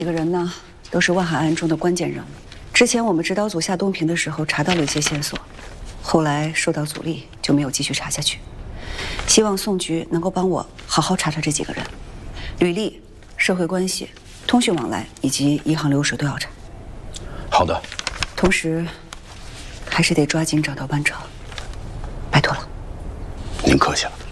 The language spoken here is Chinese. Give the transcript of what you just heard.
几个人呢，都是万海案中的关键人物。之前我们指导组下东平的时候查到了一些线索，后来受到阻力，就没有继续查下去。希望宋局能够帮我好好查查这几个人，履历、社会关系、通讯往来以及银行流水都要查。 好的。 同时，还是得抓紧找到班超，拜托了。 您客气了。